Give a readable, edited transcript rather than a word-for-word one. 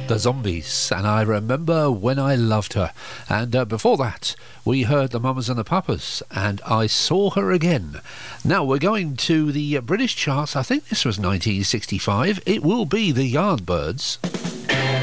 The Zombies, and I Remember When I Loved Her. And before that, we heard the Mamas and the Papas, and I Saw Her Again. Now, we're going to the British charts. I think this was 1965. It will be the Yardbirds.